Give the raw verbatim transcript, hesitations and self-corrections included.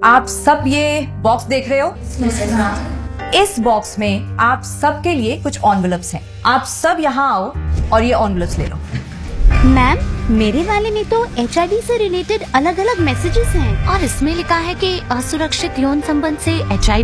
आप सब ये बॉक्स देख रहे हो? इस बॉक्स में आप सबके लिए कुछ एनवेलप्स हैं। आप सब यहाँ आओ और ये एनवेलप्स ले लो। मैम, मेरे वाले में तो एच आई वी से रिलेटेड अलग अलग मैसेजेस हैं और इसमें लिखा है कि असुरक्षित यौन संबंध से एच आई वी